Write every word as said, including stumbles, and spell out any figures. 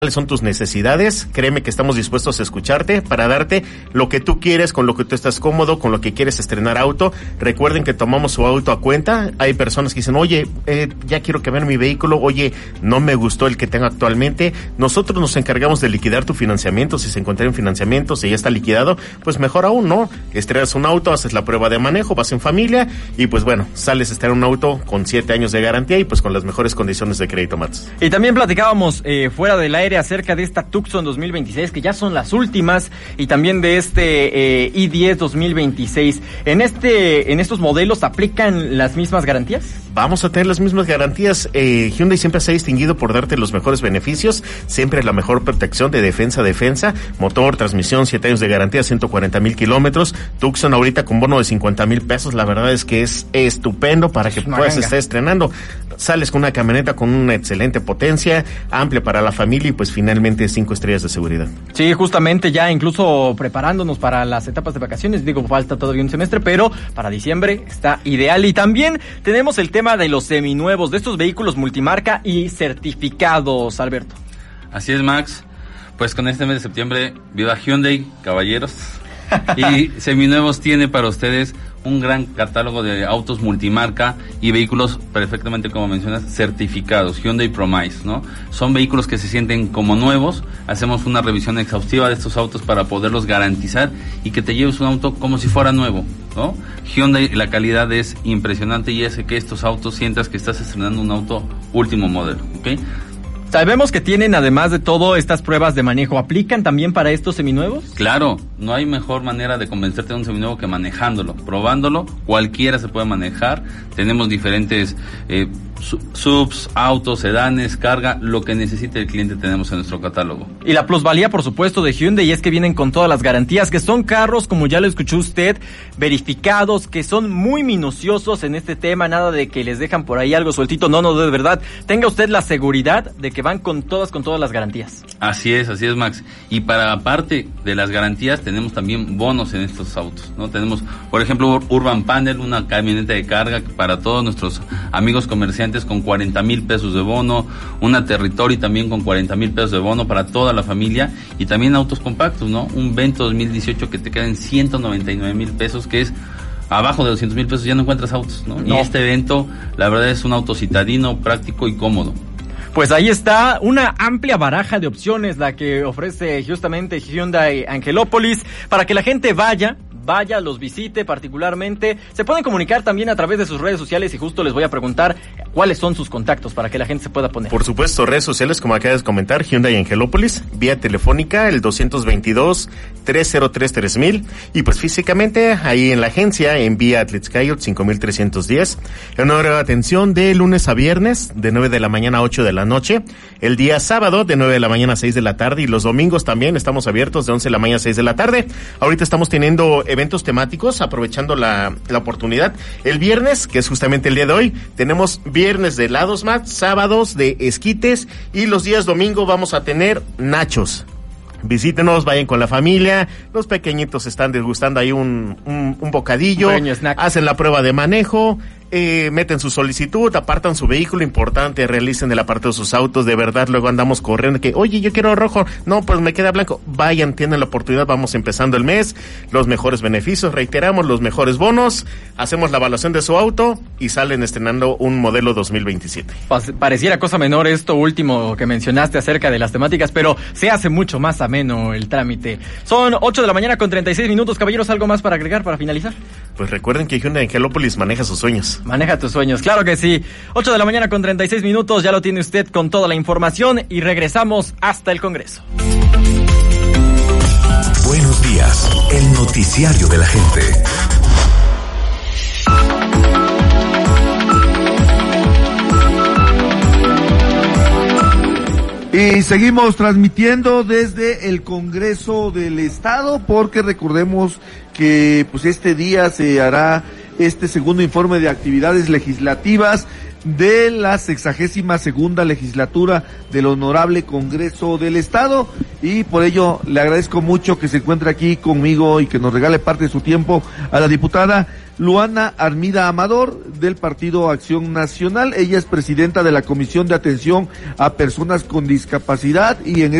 ¿Cuáles son tus necesidades? Créeme que estamos dispuestos a escucharte para darte lo que tú quieres, con lo que tú estás cómodo, con lo que quieres estrenar auto. Recuerden que tomamos su auto a cuenta. Hay personas que dicen, oye, eh, ya quiero cambiar mi vehículo, oye, no me gustó el que tengo actualmente. Nosotros nos encargamos de liquidar tu financiamiento. Si se encuentra en financiamiento, si ya está liquidado, pues mejor aún, ¿no? Estrenas un auto, haces la prueba de manejo, vas en familia y pues bueno, sales a estrenar un auto con siete años de garantía y pues con las mejores condiciones de crédito, Mats. Y también platicábamos eh, fuera del aire acerca de esta Tucson dos mil veintiséis, que ya son las últimas, y también de este eh, i diez dos mil veintiséis. ¿En este, en estos modelos aplican las mismas garantías? Vamos a tener las mismas garantías. Eh, Hyundai siempre se ha distinguido por darte los mejores beneficios, siempre la mejor protección de defensa, defensa, motor, transmisión, siete años de garantía, ciento cuarenta mil kilómetros. Tucson ahorita con bono de cincuenta mil pesos, la verdad es que es estupendo para que puedas estar estrenando. Sales con una camioneta con una excelente potencia, amplia para la familia y pues finalmente cinco estrellas de seguridad. Sí, justamente ya incluso preparándonos para las etapas de vacaciones, digo, falta todavía un semestre, pero para diciembre está ideal. Y también tenemos el tema de los seminuevos, de estos vehículos multimarca y certificados, Alberto. Así es, Max. Pues con este mes de septiembre, viva Hyundai, caballeros. Y Seminuevos tiene para ustedes un gran catálogo de autos multimarca y vehículos perfectamente, como mencionas, certificados, Hyundai Promise, ¿no? Son vehículos que se sienten como nuevos. Hacemos una revisión exhaustiva de estos autos para poderlos garantizar y que te lleves un auto como si fuera nuevo, ¿no? Hyundai, la calidad es impresionante y hace que estos autos sientas que estás estrenando un auto último modelo, ¿ok? Sabemos que tienen, además de todo, estas pruebas de manejo. ¿Aplican también para estos seminuevos? Claro, no hay mejor manera de convencerte de un seminuevo que manejándolo, probándolo. Cualquiera se puede manejar. Tenemos diferentes eh, subs, autos, sedanes, carga, lo que necesite el cliente tenemos en nuestro catálogo. Y la plusvalía, por supuesto, de Hyundai es que vienen con todas las garantías, que son carros, como ya lo escuchó usted, verificados, que son muy minuciosos en este tema, nada de que les dejan por ahí algo sueltito, no, no, de verdad. Tenga usted la seguridad de que van con todas, con todas las garantías. Así es, así es, Max. Y para aparte de las garantías, tenemos también bonos en estos autos, ¿no? Tenemos, por ejemplo, Urban Panel, una camioneta de carga para todos nuestros amigos comerciantes con cuarenta mil pesos de bono, una Territory también con cuarenta mil pesos de bono para toda la familia, y también autos compactos, ¿no? Un Vento dos mil dieciocho que te queda en ciento noventa y nueve mil pesos, que es abajo de doscientos mil pesos, ya no encuentras autos, ¿no? No. Y este evento, la verdad, es un auto citadino, práctico y cómodo. Pues ahí está una amplia baraja de opciones la que ofrece justamente Hyundai Angelópolis para que la gente vaya, vaya, los visite particularmente. Se pueden comunicar también a través de sus redes sociales y justo les voy a preguntar cuáles son sus contactos para que la gente se pueda poner. Por supuesto, redes sociales, como acabas de comentar, Hyundai Angelópolis, vía telefónica, el doscientos veintidós, trescientos tres, tres mil, y pues físicamente ahí en la agencia, en vía Athletes Coyote, cinco mil trescientos diez, en horario de atención de lunes a viernes, de nueve de la mañana a ocho de la noche, el día sábado, de nueve de la mañana a seis de la tarde, y los domingos también estamos abiertos de once de la mañana a seis de la tarde. Ahorita estamos teniendo eventos temáticos, aprovechando la, la oportunidad. El viernes, que es justamente el día de hoy, tenemos viernes de helados, más sábados de esquites, y los días domingo vamos a tener nachos. Visítenos, vayan con la familia, los pequeñitos están degustando ahí un, un, un bocadillo, un hacen la prueba de manejo, eh, meten su solicitud, apartan su vehículo, importante, realicen el apartado de sus autos, de verdad, luego andamos corriendo, que, oye, yo quiero rojo, no, pues me queda blanco, vayan, tienen la oportunidad, vamos empezando el mes, los mejores beneficios, reiteramos, los mejores bonos, hacemos la evaluación de su auto y salen estrenando un modelo dos mil veintisiete. Pareciera cosa menor esto último que mencionaste acerca de las temáticas, pero se hace mucho más ameno el trámite. Son ocho de la mañana con treinta y seis minutos, caballeros, ¿algo más para agregar, para finalizar? Pues recuerden que Hyundai Angelópolis maneja sus sueños. Maneja tus sueños, claro que sí. ocho de la mañana con treinta y seis minutos, ya lo tiene usted con toda la información y regresamos hasta el Congreso. Buenos días, el noticiario de la gente. Y seguimos transmitiendo desde el Congreso del Estado, porque recordemos que pues este día se hará este segundo informe de actividades legislativas de la sexagésima segunda legislatura del Honorable Congreso del Estado, y por ello le agradezco mucho que se encuentre aquí conmigo y que nos regale parte de su tiempo a la diputada Luana Armida Amador, del Partido Acción Nacional. Ella es presidenta de la Comisión de Atención a Personas con Discapacidad y en